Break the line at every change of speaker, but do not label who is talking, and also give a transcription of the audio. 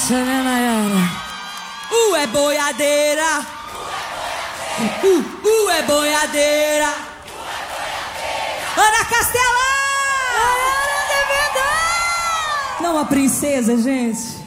essa, né, Nayara?
É boiadeira. É boiadeira. Ana Castelã!
Nayara de verdade!
Não, a princesa, gente.